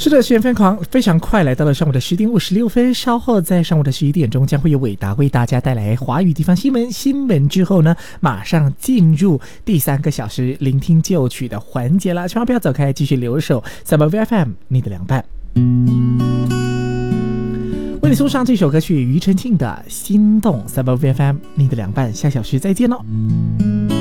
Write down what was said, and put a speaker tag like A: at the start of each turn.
A: 是的，时间非常快，来到了上午的10点56分。稍后在上午的11点钟，将会有伟达为大家带来华语地方新闻之后呢，马上进入第3个小时聆听旧曲的环节了。千万不要走开，继续留守 SummerVFM 你的凉拌。为你送上这首歌曲，庾澄庆的《心动》。SummerVFM 你的凉拌，下小时再见喽。